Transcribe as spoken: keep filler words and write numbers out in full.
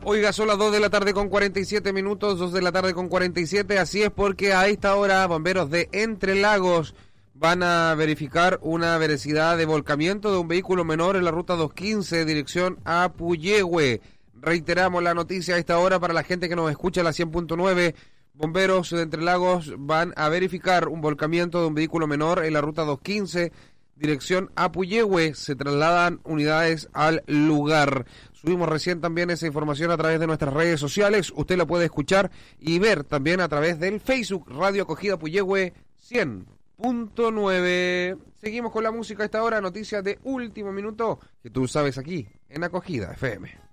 Oiga, son las dos de la tarde con cuarenta y siete minutos, dos de la tarde con cuarenta y siete, así es porque a esta hora bomberos de Entre Lagos van a verificar una veracidad de volcamiento de un vehículo menor en la ruta doscientos quince, dirección a Puyehue. Reiteramos la noticia a esta hora para la gente que nos escucha a la cien punto nueve. Bomberos de Entre Lagos van a verificar un volcamiento de un vehículo menor en la ruta doscientos quince, dirección a Puyehue. Se trasladan unidades al lugar. Subimos recién también esa información a través de nuestras redes sociales. Usted la puede escuchar y ver también a través del Facebook Radio Acogida Puyehue cien punto nueve. Seguimos con la música a esta hora. Noticias de último minuto que tú sabes aquí en Acogida F M.